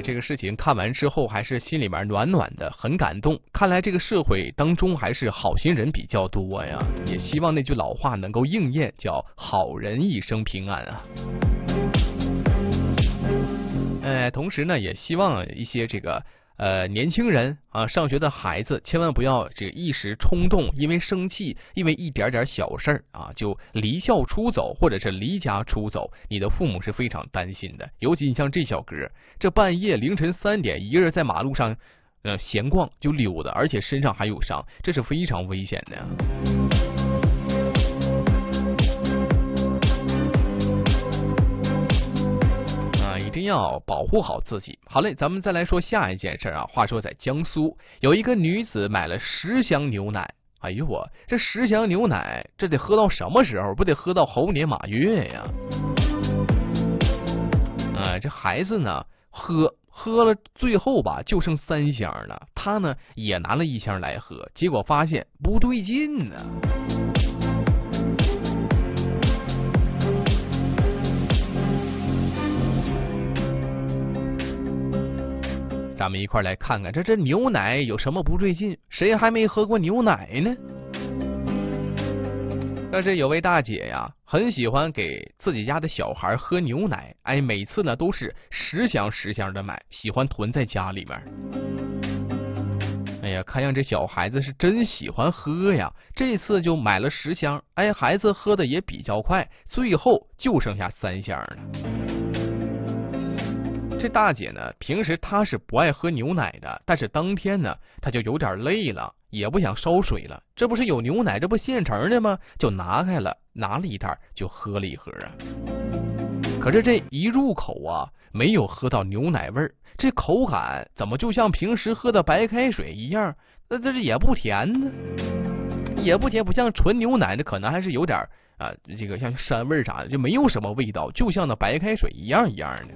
这个事情看完之后还是心里面暖暖的，很感动。看来这个社会当中还是好心人比较多呀，也希望那句老话能够应验，叫好人一生平安啊。同时呢，也希望一些这个年轻人啊，上学的孩子千万不要这个一时冲动，因为生气，因为一点点小事儿啊，就离校出走或者是离家出走，你的父母是非常担心的。尤其你像这小哥，这半夜凌晨3点，一个人在马路上闲逛就溜达，而且身上还有伤，这是非常危险的呀。一定要保护好自己。好嘞，咱们再来说下一件事啊。话说在江苏，有一个女子买了10箱牛奶。哎呦我，这10箱牛奶，这得喝到什么时候？不得喝到猴年马月呀？这孩子呢，喝了，最后吧就剩3箱了。他呢也拿了1箱来喝，结果发现不对劲呢。咱们一块来看看这牛奶有什么不对劲？谁还没喝过牛奶呢？但是有位大姐呀，很喜欢给自己家的小孩喝牛奶，每次呢都是10箱的买，喜欢囤在家里面。看样这小孩子是真喜欢喝呀，这次就买了10箱，孩子喝的也比较快，最后就剩下3箱了。这大姐呢，平时她是不爱喝牛奶的，但是当天呢，她就有点累了，也不想烧水了。这不是有牛奶，这不现成的吗？就拿了一袋就喝了1盒啊。可是这一入口啊，没有喝到牛奶味儿，这口感怎么就像平时喝的白开水一样？这也不甜呢，也不甜，不像纯牛奶的，可能还是有点这个像膻味啥的，就没有什么味道，就像那白开水一样的。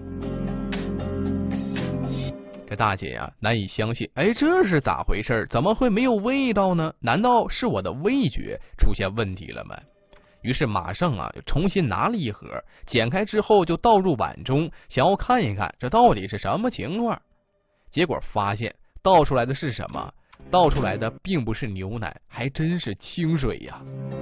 这大姐呀，难以相信，这是咋回事？怎么会没有味道呢？难道是我的味觉出现问题了吗？于是马上就重新拿了1盒，剪开之后就倒入碗中，想要看一看这到底是什么情况。结果发现倒出来的是什么？倒出来的并不是牛奶，还真是清水呀。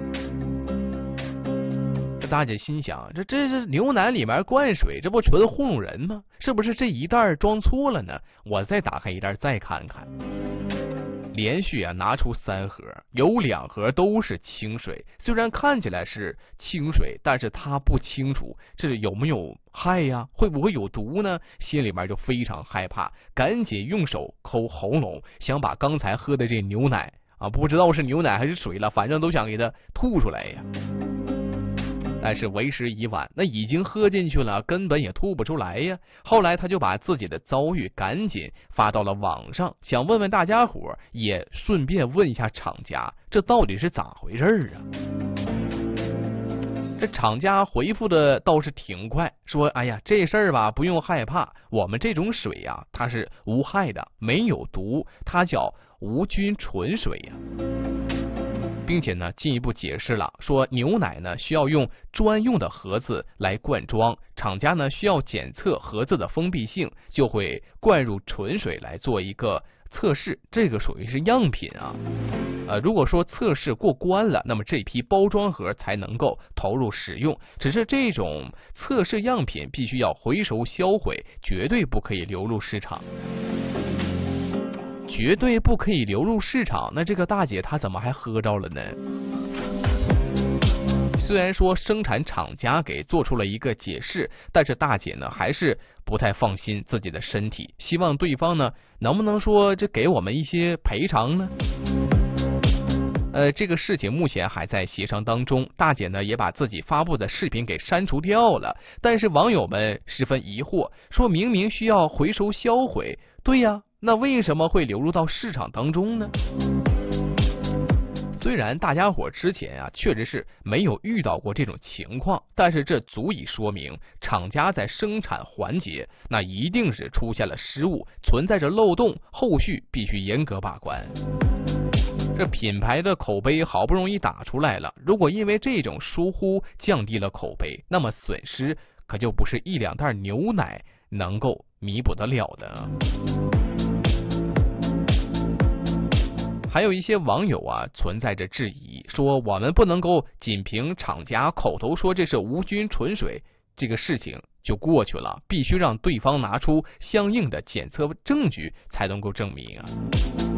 这大姐心想，这是牛奶里面灌水，这不纯糊弄人吗？是不是这一袋装错了呢？我再打开一袋再看看。连续拿出3盒，有2盒都是清水，虽然看起来是清水，但是他不清楚这有没有害呀，会不会有毒呢？心里面就非常害怕，赶紧用手抠喉咙，想把刚才喝的这牛奶不知道是牛奶还是水了，反正都想给它吐出来呀。但是为时已晚，那已经喝进去了，根本也吐不出来呀。后来他就把自己的遭遇赶紧发到了网上，想问问大家伙，也顺便问一下厂家，这到底是咋回事啊？这厂家回复的倒是挺快，说这事儿吧不用害怕，我们这种水它是无害的，没有毒，它叫无菌纯水呀。并且呢，进一步解释了，说牛奶呢需要用专用的盒子来灌装，厂家呢需要检测盒子的封闭性，就会灌入纯水来做一个测试，这个属于是样品啊。如果说测试过关了，那么这批包装盒才能够投入使用。只是这种测试样品必须要回收销毁，绝对不可以流入市场。绝对不可以流入市场，那这个大姐她怎么还喝着了呢？虽然说生产厂家给做出了一个解释，但是大姐呢还是不太放心自己的身体，希望对方呢能不能说这给我们一些赔偿呢？这个事情目前还在协商当中，大姐呢也把自己发布的视频给删除掉了，但是网友们十分疑惑，说明明需要回收销毁，对呀，那为什么会流入到市场当中呢？虽然大家伙之前确实是没有遇到过这种情况，但是这足以说明厂家在生产环节那一定是出现了失误，存在着漏洞，后续必须严格把关。这品牌的口碑好不容易打出来了，如果因为这种疏忽降低了口碑，那么损失可就不是1-2袋牛奶能够弥补得了的啊。还有一些网友啊存在着质疑，说我们不能够仅凭厂家口头说这是无菌纯水，这个事情就过去了，必须让对方拿出相应的检测证据才能够证明啊。